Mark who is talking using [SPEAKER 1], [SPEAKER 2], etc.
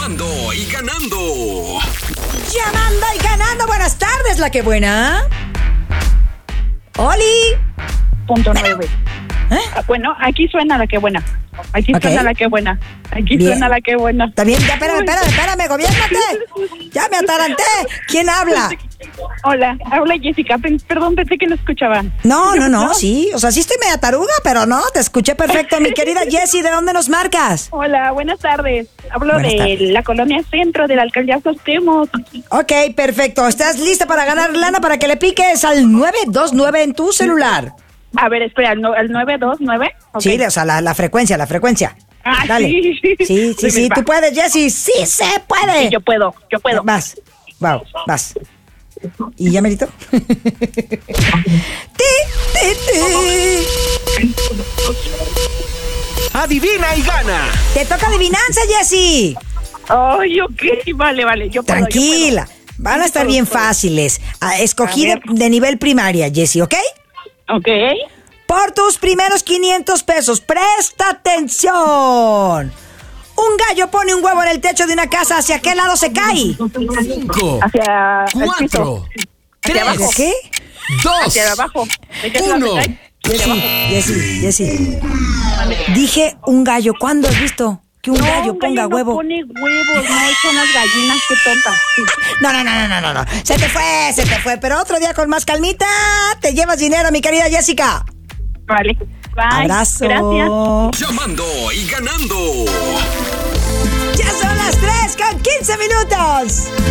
[SPEAKER 1] Llamando y ganando.
[SPEAKER 2] Llamando y ganando. Buenas tardes, la que buena. Oli.
[SPEAKER 3] .9. Bueno, aquí suena la que buena. Aquí suena la que buena. Aquí
[SPEAKER 2] Bien.
[SPEAKER 3] suena la que buena.
[SPEAKER 2] Está bien, ya, espérame, gobiérnate. Ya me ataranté. ¿Quién habla?
[SPEAKER 3] Hola, habla Jessica. Perdón, pensé que no escuchaban.
[SPEAKER 2] No, sí. O sea, sí estoy media taruga, pero no, te escuché perfecto. Mi querida Jessie, ¿de dónde nos marcas?
[SPEAKER 3] Hola, buenas tardes. Hablo
[SPEAKER 2] Buenas
[SPEAKER 3] de
[SPEAKER 2] tardes.
[SPEAKER 3] la colonia centro de la alcaldía Cuauhtémoc.
[SPEAKER 2] Ok, perfecto. ¿Estás lista para ganar lana para que le piques al 929 en tu celular?
[SPEAKER 3] A ver, espera, ¿al 929? Okay.
[SPEAKER 2] Sí, o sea, la frecuencia.
[SPEAKER 3] Ah,
[SPEAKER 2] Dale.
[SPEAKER 3] sí.
[SPEAKER 2] Sí, tú puedes, Jessie. Sí se puede.
[SPEAKER 3] Sí, yo puedo.
[SPEAKER 2] Vas. ¿Y ya merito?
[SPEAKER 1] Adivina y gana.
[SPEAKER 2] Te toca adivinanza, Jessie.
[SPEAKER 3] Ay, ok, vale, yo puedo.
[SPEAKER 2] Tranquila. Van a estar bien fáciles. Escogí de nivel primaria, Jessie, ¿ok?
[SPEAKER 3] Ok.
[SPEAKER 2] Por tus primeros 500 pesos, presta atención. Un gallo pone un huevo en el techo de una casa. ¿Hacia qué lado se cae?
[SPEAKER 1] 5,
[SPEAKER 3] Hacia el
[SPEAKER 1] 4,
[SPEAKER 3] piso. Hacia abajo.
[SPEAKER 1] 3,
[SPEAKER 2] ¿Qué?
[SPEAKER 1] 2,
[SPEAKER 3] Hacia abajo. ¿De qué lado
[SPEAKER 1] 1.
[SPEAKER 3] se cae? Hacia abajo.
[SPEAKER 2] Jessie. Dije un gallo. ¿Cuándo has visto que un gallo
[SPEAKER 3] un
[SPEAKER 2] ponga
[SPEAKER 3] gallo
[SPEAKER 2] huevo?
[SPEAKER 3] No pone huevos, no, son las gallinas, qué tonta. Sí.
[SPEAKER 2] No. Se te fue. Pero otro día con más calmita te llevas dinero, mi querida Jessica.
[SPEAKER 3] Vale. Bye.
[SPEAKER 2] Abrazo.
[SPEAKER 3] Gracias.
[SPEAKER 1] Llamando y ganando.
[SPEAKER 2] Ya son las 3:15.